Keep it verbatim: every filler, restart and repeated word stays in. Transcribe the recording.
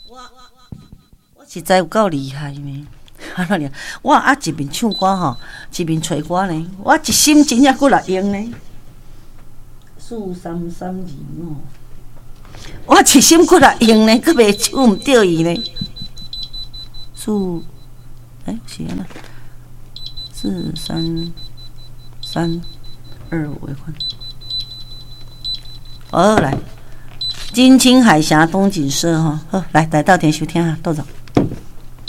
实在有够厉害呢！啊，那尔，我啊一面唱歌吼，一面找歌呢，我一心真正过来用呢。四三三二五，我一心过来用呢，阁袂唱毋对伊呢。四，哎、欸，是安那？四三三二五的款。好，来，金青海峡东景社哈，好，来来稻田收听哈，豆总。